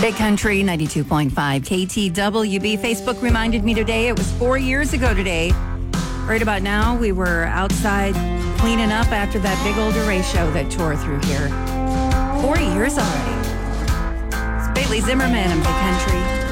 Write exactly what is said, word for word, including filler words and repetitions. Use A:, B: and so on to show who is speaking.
A: Big Country ninety-two point five K T W B. Facebook reminded me today it was four years ago today. Right about now, we were outside cleaning up after that big old derecho that tore through here. Four years already. It's Bailey Zimmerman and Big Country.